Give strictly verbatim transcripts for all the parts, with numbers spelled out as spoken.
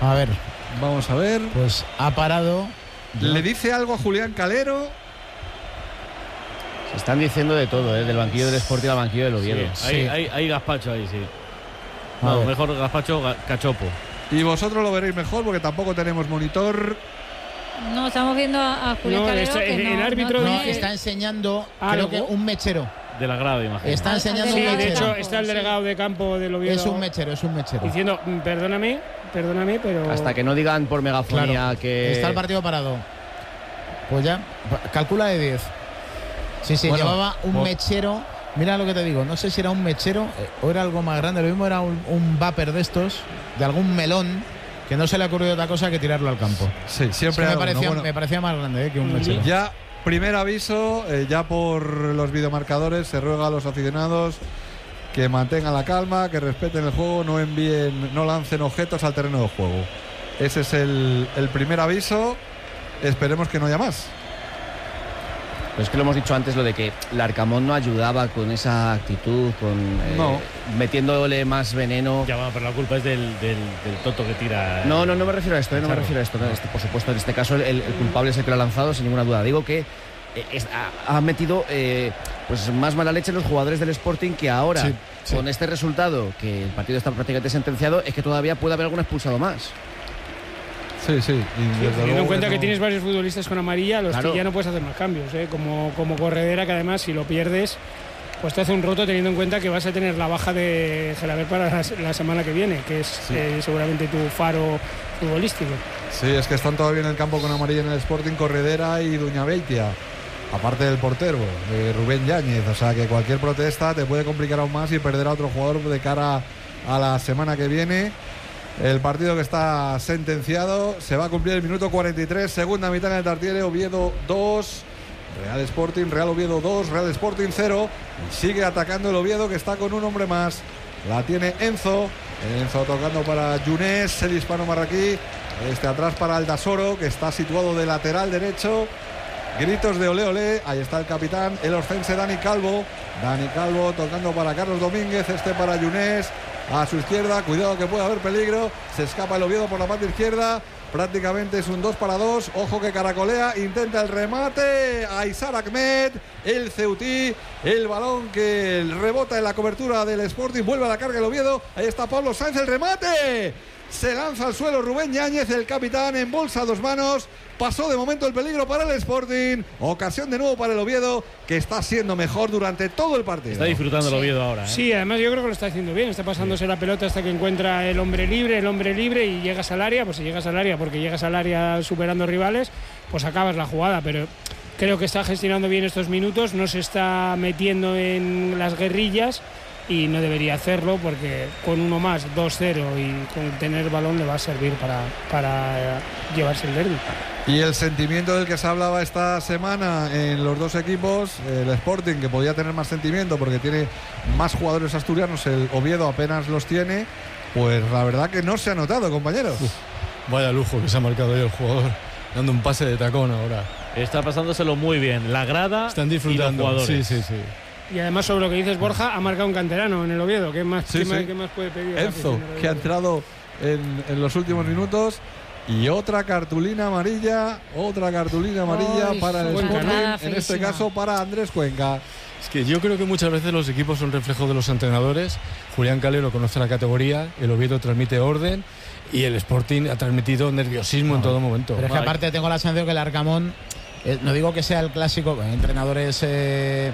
A ver. Vamos a ver. Pues ha parado. ¿Le dice algo a Julián Calero? Se están diciendo de todo, ¿eh? Del banquillo del Sporting al banquillo del Oviedo. Sí, hay, Sí. hay, hay gazpacho ahí, sí. A No, ver. mejor gazpacho, ga- cachopo. Y vosotros lo veréis mejor porque tampoco tenemos monitor. No, estamos viendo a, a Julián No, Calero, esto- que el- no- el árbitro no No, tiene- está enseñando, ¿Algo? creo que un mechero. De la grada, imagino. Está Al- enseñando al un Sí, delegado de mechero. hecho campo, está el sí. delegado de campo del Oviedo Es un mechero, es un mechero. diciendo, mm, perdóname, perdóname, pero... Hasta que no digan por megafonía Claro, que... está el partido parado. Pues ya, calcula de diez. Sí, sí, Bueno, llevaba un pues- mechero. Mira lo que te digo, no sé si era un mechero eh, o era algo más grande. Lo mismo era un, un vapor de estos, de algún melón, que no se le ha ocurrido otra cosa que tirarlo al campo. Sí, Es siempre que hay me, alguno. parecía, Bueno, me parecía más grande eh, que un mechero. ya, primer aviso, eh, ya por los videomarcadores se ruega a los aficionados que mantengan la calma, que respeten el juego, no envíen, no lancen objetos al terreno de juego. Ese es el, el primer aviso. Esperemos que no haya más. Pues es que lo hemos dicho antes, lo de que Larcamón no ayudaba con esa actitud, con eh, No. metiéndole más veneno. Ya va, pero la culpa es del, del, del toto que tira. No, no, no me refiero a esto, eh, no me Claro. refiero a esto. no, este, por supuesto, en este caso el, el culpable es el que lo ha lanzado, sin ninguna duda. Digo que eh, es- ha, ha metido eh, pues más mala leche en los jugadores del Sporting, que ahora, Sí, sí. con este resultado, que el partido está prácticamente sentenciado, es que todavía puede haber algún expulsado más. Sí, sí. Y desde Teniendo luego en cuenta que, no- tienes varios futbolistas con amarilla, los Claro. que ya no puedes hacer más cambios, ¿eh? como, como Corredera, que además si lo pierdes, pues te hace un roto, teniendo en cuenta que vas a tener la baja de Gelabert para la, la semana que viene, que es Sí. eh, seguramente tu faro futbolístico. Sí, es que están todavía en el campo con amarilla en el Sporting, Corredera y Duñabeitia. Aparte del portero, eh, Rubén Yáñez. O sea que cualquier protesta te puede complicar aún más y perder a otro jugador de cara a la semana que viene. El partido que está sentenciado, se va a cumplir el minuto cuarenta y tres, segunda mitad en el Tartiere, Oviedo dos, Real Sporting, Real Oviedo dos, Real Sporting cero. Y sigue atacando el Oviedo, que está con un hombre más. La tiene Enzo, Enzo tocando para Yunés, el hispano marroquí. Este atrás para Aldasoro, que está situado de lateral derecho. Gritos de ole ole, ahí está el capitán, el orcense Dani Calvo. Dani Calvo tocando para Carlos Domínguez, este para Yunés. A su izquierda, cuidado que puede haber peligro. Se escapa el Oviedo por la parte izquierda. Prácticamente es un dos para dos. Ojo que caracolea, intenta el remate. Aysar Ahmed, el Ceutí. El balón que rebota en la cobertura del Sporting. Vuelve a la carga el Oviedo. Ahí está Pablo Sáenz, el remate. Se lanza al suelo Rubén Yáñez, el capitán, embolsa dos manos. Pasó de momento el peligro para el Sporting. Ocasión de nuevo para el Oviedo, que está siendo mejor durante todo el partido. Está disfrutando el Oviedo ahora. ¿eh? Sí, además yo creo que lo está haciendo bien, está pasándose la pelota hasta que encuentra el hombre libre, el hombre libre y llegas al área, pues si llegas al área porque llegas al área superando rivales, pues acabas la jugada, pero creo que está gestionando bien estos minutos, no se está metiendo en las guerrillas y no debería hacerlo porque con uno más, dos cero y con tener balón le va a servir para, para llevarse el derbi. Y el sentimiento del que se hablaba esta semana en los dos equipos, el Sporting, que podía tener más sentimiento porque tiene más jugadores asturianos, el Oviedo apenas los tiene, pues la verdad que no se ha notado, compañeros. Uf, vaya lujo que se ha marcado hoy el jugador, dando un pase de tacón ahora. Está pasándoselo muy bien. La grada Están y los disfrutando. jugadores. Sí, sí, sí. Y además sobre lo que dices Borja, ha marcado un canterano en el Oviedo, ¿qué más, Sí, qué sí. más, qué más puede pedir? la Enzo, afición del que ha Oviedo? entrado en, en los últimos minutos. Y otra cartulina amarilla, otra cartulina amarilla Ay, para el buen Sporting, carnada en este feísima. caso para Andrés Cuenca. Es que yo creo que muchas veces los equipos son reflejo de los entrenadores. Julián Calero conoce la categoría, el Oviedo transmite orden y el Sporting ha transmitido nerviosismo en todo momento. Pero es que aparte tengo la sensación que el Arcamón, eh, no digo que sea el clásico, eh, entrenadores eh,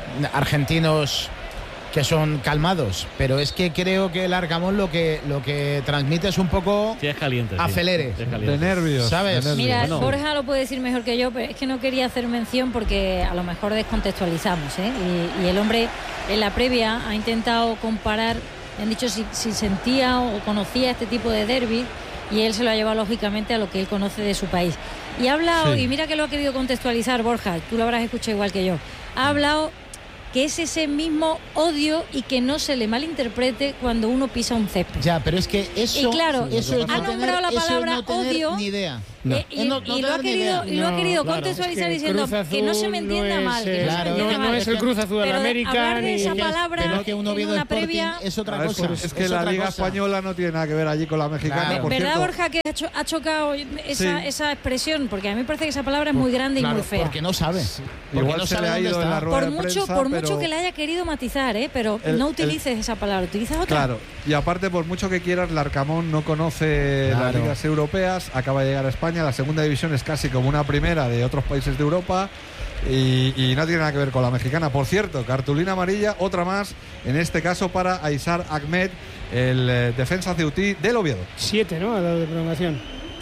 argentinos que son calmados, pero es que creo que el Arcamón lo que lo que transmite es un poco Sí, es caliente. sí. acelere, Sí, es caliente. De nervios. ¿Sabes? de nervios. Mira, Bueno. Borja lo puede decir mejor que yo, pero es que no quería hacer mención porque a lo mejor descontextualizamos, ¿eh? Y, y el hombre en la previa ha intentado comparar, han dicho si, si sentía o conocía este tipo de derbi y él se lo ha llevado lógicamente a lo que él conoce de su país. Y ha hablado, Sí. y mira que lo ha querido contextualizar Borja, tú lo habrás escuchado igual que yo, ha hablado que es ese mismo odio y que no se le malinterprete cuando uno pisa un césped. Ya, pero es que eso, y claro, eso es ha no nombrado tener, la palabra eso es no tener odio ni idea. No. Eh, y, No, no y lo ha tengo ni querido, idea. y lo ha No, querido claro, contextualizar es que diciendo Cruz que no se me Azul entienda no mal. es, Que no, se me claro, entienda no, mal. no es el Cruz Azul de Pero la América. hablar de ni- esa Que es- palabra pero que un en Oviedo una Sporting previa. es otra Ah, es, cosa. por- es que es la otra Liga cosa. Española no tiene nada que ver allí con la mexicana. Claro. Por ¿Verdad, cierto. Borja, que ha, cho- ha chocado esa, Sí. esa expresión? Porque a mí me parece que esa palabra es muy grande y Claro, muy fea. porque no sabe. Porque Igual no se sabe le ha dónde ido en está. la rueda Por de mucho, prensa, por pero- mucho que le haya querido matizar, ¿eh? Pero El- no el- utilices esa palabra, utiliza otra. Claro, y aparte, por mucho que quieras, Larcamón no conoce las Claro. ligas europeas, acaba de llegar a España, la segunda división es casi como una primera de otros países de Europa y, y no tiene nada que ver con la mexicana. Por cierto, cartulina amarilla, otra más, en este caso para Aizar Ahmed, el eh, defensa ceutí del Oviedo. Siete, ¿no? Ha dado de prolongación.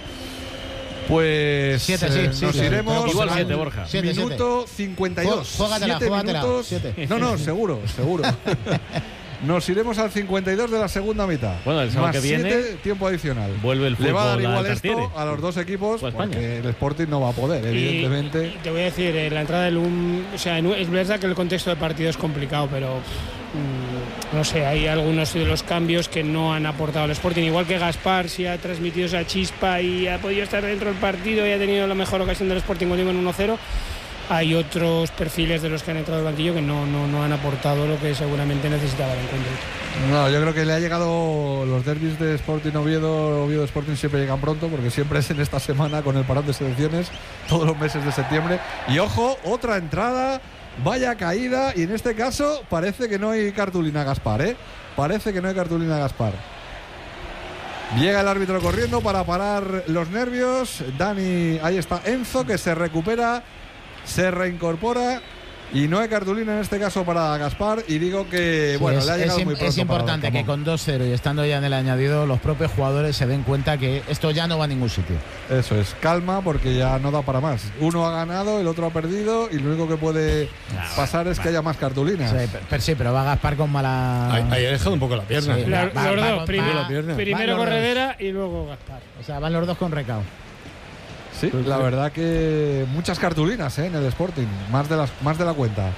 Pues Siete, sí, eh, sí, nos sí. iremos Igual al siete, Borja. Siete, minuto cincuenta y dos. Juégatela, Siete juégatela. minutos. Siete. No, no, seguro, seguro. Nos iremos al cincuenta y dos de la segunda mitad. Bueno, el sábado Más que viene siete, tiempo adicional. vuelve el Le va a dar fútbol igual al esto Tartiere. a los dos equipos O a España. porque el Sporting no va a poder, Y- evidentemente. Y, te voy a decir, eh, la entrada del U M, o sea, en U- es verdad que el contexto del partido es complicado, pero mm, no sé, hay algunos de los cambios que no han aportado al Sporting. Igual que Gaspar, si ha transmitido esa chispa y ha podido estar dentro del partido y ha tenido la mejor ocasión del Sporting contigo en uno cero. Hay otros perfiles de los que han entrado al banquillo que no, no, no han aportado lo que seguramente necesitaba el encuentro. No, yo creo que le ha llegado los derbis de Sporting Oviedo, Oviedo Sporting siempre llegan pronto porque siempre es en esta semana con el parón de selecciones, todos los meses de septiembre. Y ojo, otra entrada, vaya caída, y en este caso parece que no hay cartulina Gaspar, ¿eh? Parece que no hay cartulina Gaspar. Llega el árbitro corriendo para parar los nervios. Dani, ahí está Enzo, que se recupera, se reincorpora. Y no hay cartulina en este caso para Gaspar. Y digo que, Sí, bueno, es, le ha llegado es, muy pronto. es importante para que Larcamón. con dos cero y estando ya en el añadido, los propios jugadores se den cuenta que esto ya no va a ningún sitio. Eso es, calma porque ya no da para más. Uno ha ganado, el otro ha perdido y lo único que puede pasar es que haya más cartulinas. Sí, pero, pero sí, pero va a Gaspar con mala. Ahí, ahí ha dejado un poco la pierna. Sí. La- Va- va- los va- dos, va- prim- va- la pierna. primero van los dos. Corredera y luego Gaspar. O sea, van los dos con recao. Sí, la verdad que muchas cartulinas ¿eh? en el Sporting, más de, las, más de la cuenta.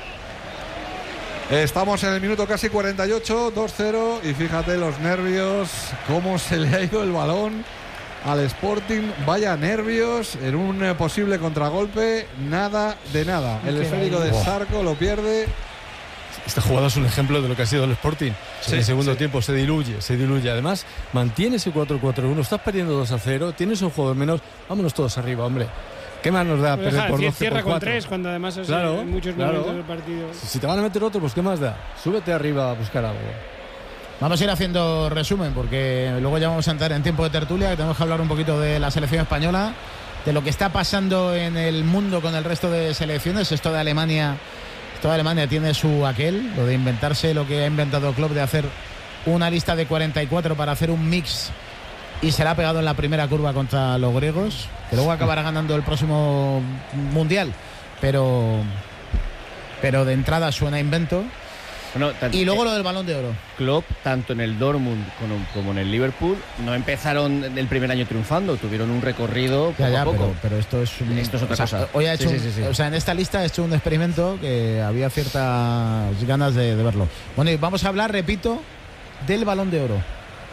Estamos en el minuto casi cuarenta y ocho, dos cero, y fíjate los nervios, cómo se le ha ido el balón al Sporting. Vaya nervios en un eh, posible contragolpe, nada de nada. El esférico de Sarco lo pierde. Esta jugada es un ejemplo de lo que ha sido el Sporting. Sí, en el segundo sí. tiempo se diluye, se diluye. Además, mantiene ese cuatro cuatro uno. Estás perdiendo dos a cero, tienes un jugador menos. Vámonos todos arriba, hombre. ¿Qué más nos da Pues perder deja, por cier- doce cierra por con cuatro? tres cuando además es Claro, en muchos claro. momentos del partido. Si si te van a meter otro, pues ¿qué más da? Súbete arriba a buscar algo. Vamos a ir haciendo resumen porque luego ya vamos a entrar en tiempo de tertulia, que tenemos que hablar un poquito de la selección española, de lo que está pasando en el mundo con el resto de selecciones. Esto de Alemania, esto de Alemania tiene su aquel, lo de inventarse lo que ha inventado Klopp, de hacer una lista de cuarenta y cuatro para hacer un mix, y se la ha pegado en la primera curva contra los griegos, que luego acabará ganando el próximo mundial, pero pero de entrada suena a invento. Bueno, tan- Y luego lo del Balón de Oro. Klopp, tanto en el Dortmund como, como en el Liverpool, no empezaron el primer año triunfando, tuvieron un recorrido poco Ya, ya, a poco. pero, pero esto es un- Esto es otra o sea, cosa. Hoy ha hecho, Sí, un- sí, sí, sí. o sea, en esta lista he hecho un experimento que había ciertas ganas de, de verlo. Bueno, y vamos a hablar, repito, del Balón de Oro,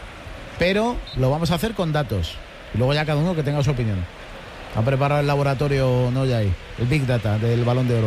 pero lo vamos a hacer con datos y luego ya cada uno que tenga su opinión. Ha preparado el laboratorio, no ya ahí, el Big Data del Balón de Oro.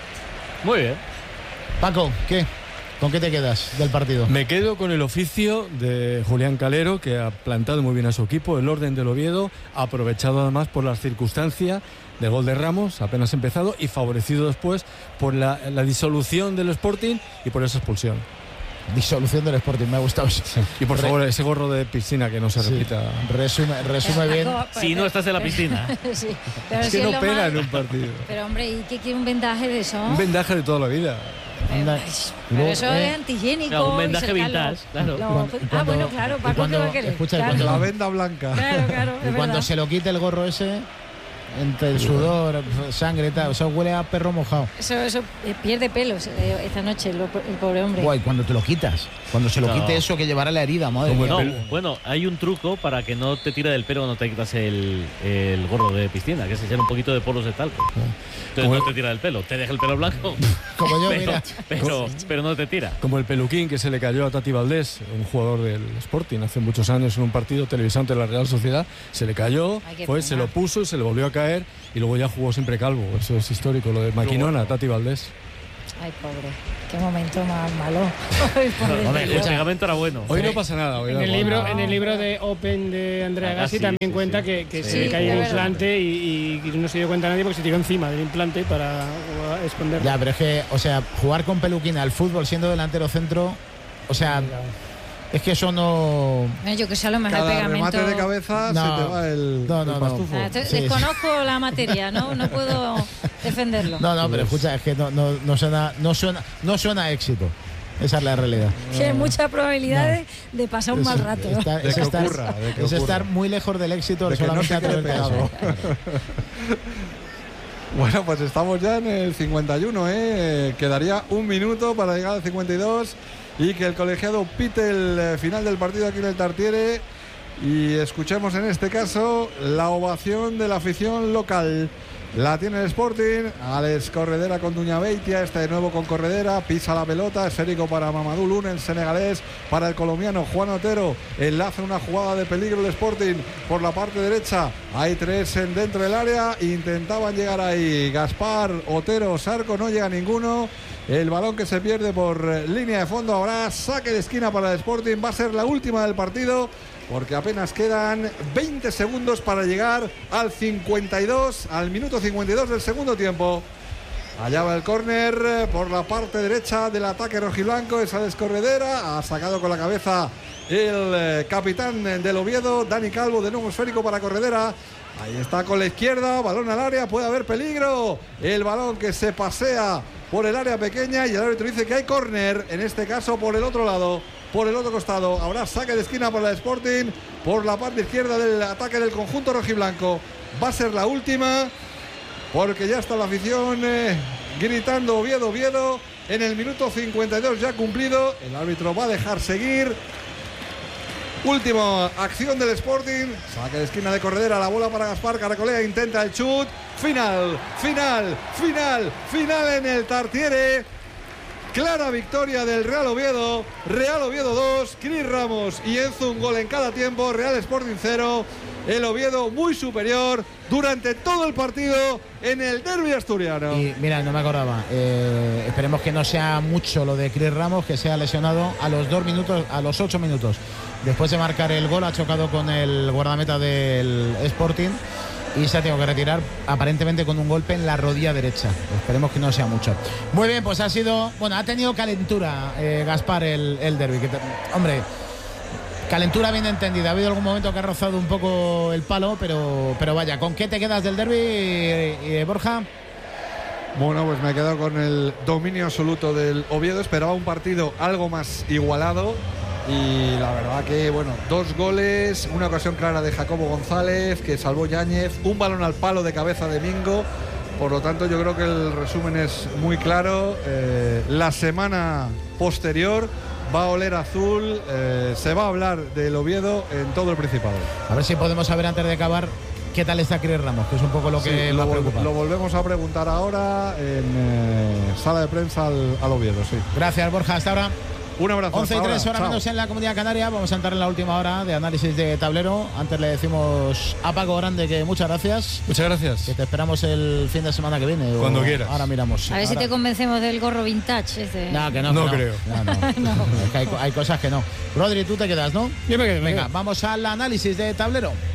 Muy bien. Paco, ¿qué? ¿Con qué te quedas del partido? Me quedo con el oficio de Julián Calero, que ha plantado muy bien a su equipo, el orden del Oviedo, aprovechado además por las circunstancias del gol de Ramos, apenas empezado, y favorecido después por la, la disolución del Sporting y por esa expulsión. Disolución del Sporting, me ha gustado eso. Y por Re- favor, ese gorro de piscina que no se Sí. repita. Resume, resume bien. Paco, Si no estás en la piscina. Sí, pero Es si que no lo pega más- en un partido. Pero hombre, ¿y qué quiere un vendaje de eso? Un vendaje de toda la vida. Anda. Pero Luego, eso eh, es antihigiénico. No, un y vendaje cercano. vintage, claro. No, Y cuando- y ah, cuando- bueno, claro, y Paco, cuando- ¿qué va a querer? escucha, y Claro. cuando- La venda blanca. Claro, claro, Y es cuando verdad. se lo quite el gorro ese, entre el sudor, sangre, tal, o sea, huele a perro mojado. Eso, eso eh, pierde pelos eh, esta noche lo- el pobre hombre. Guay, cuando te lo quitas, cuando se lo No. quite eso que llevará la herida, madre Como mía. el No, bueno, hay un truco para que no te tire del pelo cuando te quitas el, el gorro de piscina, que es echar un poquito de polvos de talco. Entonces Como no el- te tira del pelo, te deja el pelo blanco, Como yo, pero, mira. pero, pero no te tira. Como el peluquín que se le cayó a Tati Valdés, un jugador del Sporting, hace muchos años en un partido televisante de la Real Sociedad, se le cayó, Ay, qué fue, pena. se lo puso y se le volvió a caer y luego ya jugó siempre calvo. Eso es histórico, lo de Maquinona, Tati Valdés. Ay, pobre. Qué momento más malo. Ay, pobre Hombre, tío. El pegamento era bueno. Hoy no pasa nada. Hoy En da el, igual. libro, No. en el libro de Open de Andrea Agassi, Gassi también sí, cuenta sí. que, que Sí, se le cayó es el verdad. implante y, y- y no se dio cuenta nadie porque se tiró encima del implante para uh, esconderlo. Ya, pero es que, o sea, jugar con peluquín al fútbol siendo delantero centro, o sea, es que eso no... Eh, Yo que sé, a lo mejor el Cada pegamento. remate de cabeza No. se te va el, No, no, el no. pastufo. Ah, esto- Sí. Desconozco la materia, ¿no? No puedo defenderlo. No, no, pero escucha, es que no, no, no suena, no suena, no suena a éxito. Esa es la realidad. Que hay muchas probabilidades de pasar un mal Es- rato. está- De es que estar, ocurra, de que es ocurra. estar muy lejos del éxito De que no solamente se a través quede de pegado. eso. Bueno, pues estamos ya en el cincuenta y uno, ¿eh? Quedaría un minuto para llegar al cincuenta y dos y que el colegiado pite el eh, final del partido aquí en el Tartiere y escuchemos en este caso la ovación de la afición local. La tiene el Sporting, Alex Corredera con Duña Beitia, este de nuevo con Corredera, pisa la pelota, esférico para Mamadou Luna, el senegalés para el colombiano Juan Otero, enlaza una jugada de peligro el Sporting por la parte derecha, hay tres en dentro del área, intentaban llegar ahí Gaspar, Otero, Sarco, no llega ninguno, el balón que se pierde por eh, línea de fondo, ahora saque de esquina para el Sporting, va a ser la última del partido, porque apenas quedan veinte segundos para llegar al cincuenta y dos, al minuto cincuenta y dos del segundo tiempo. Allá va el córner eh, por la parte derecha del ataque rojiblanco, es Alex Corredera, ha sacado con la cabeza el eh, capitán del Oviedo, Dani Calvo, de nuevo esférico para Corredera. Ahí está con la izquierda, balón al área, puede haber peligro. El balón que se pasea por el área pequeña y el árbitro dice que hay córner, en este caso por el otro lado. Por el otro costado, habrá saque de esquina para el Sporting, por la parte izquierda del ataque del conjunto rojiblanco. Va a ser la última, porque ya está la afición eh, gritando Oviedo, Oviedo. En el minuto cincuenta y dos ya cumplido, el árbitro va a dejar seguir. Última acción del Sporting, saque de esquina de Corredera, la bola para Gaspar, Caracolea intenta el chut. Final, final, final, final en el Tartiere. Clara victoria del Real Oviedo, Real Oviedo dos, Cris Ramos y Enzo un gol en cada tiempo, Real Sporting cero, el Oviedo muy superior durante todo el partido en el derbi asturiano. Y mira, no me acordaba. Eh, esperemos que no sea mucho lo de Cris Ramos, que sea lesionado a los dos minutos, a los ocho minutos. Después de marcar el gol, ha chocado con el guardameta del Sporting y se ha tenido que retirar aparentemente con un golpe en la rodilla derecha. Esperemos que no sea mucho. Muy bien, pues ha sido, bueno, ha tenido calentura eh, Gaspar el, el derbi. Que te- hombre, calentura bien entendida. Ha habido algún momento que ha rozado un poco el palo, pero, pero vaya, ¿con qué te quedas del derbi, eh, eh, Borja? Bueno, pues me he quedado con el dominio absoluto del Oviedo. Esperaba un partido algo más igualado. Y la verdad que, bueno, dos goles, una ocasión clara de Jacobo González, que salvó Yáñez, un balón al palo de cabeza de Mingo. Por lo tanto, yo creo que el resumen es muy claro. Eh, la semana posterior va a oler azul, eh, se va a hablar del Oviedo en todo el Principado. A ver si podemos saber antes de acabar qué tal está Cris Ramos, que es un poco lo que Sí, me lo, ha vol- preocupado. lo volvemos a preguntar ahora en eh, sala de prensa al, al Oviedo, sí. Gracias, Borja. Hasta ahora. Un abrazo. once y hasta tres, ahora. hora menos Chao. en la Comunidad Canaria. Vamos a entrar en la última hora de análisis de tablero. Antes le decimos a Paco Grande que muchas gracias. Muchas gracias. Que te esperamos el fin de semana que viene. o Cuando quieras. Ahora miramos. A ver si Ahora- te convencemos del gorro vintage. Este. No, que no, No que creo. No, no. Es que hay, hay cosas que no. Rodri, tú te quedas, ¿no? Yo me quedo, me Venga, quedo. vamos al análisis de tablero.